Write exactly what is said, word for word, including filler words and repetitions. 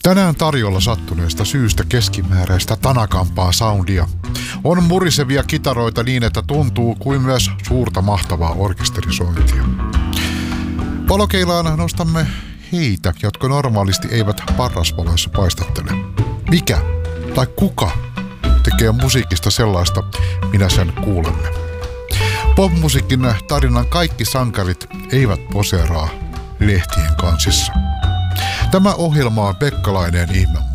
Tänään tarjolla sattuneesta syystä keskimääräistä tanakampaa soundia. On murisevia kitaroita niin, että tuntuu kuin myös suurta mahtavaa orkesterisointia. Valokeilaan nostamme heitä, jotka normaalisti eivät parrasvaloissa paistattele. Mikä tai kuka tekee musiikista sellaista, minä sen kuulemme. Popmusiikin tarinan kaikki sankarit eivät poseeraa lehtien kansissa. Tämä ohjelma on Pekkalainen ihme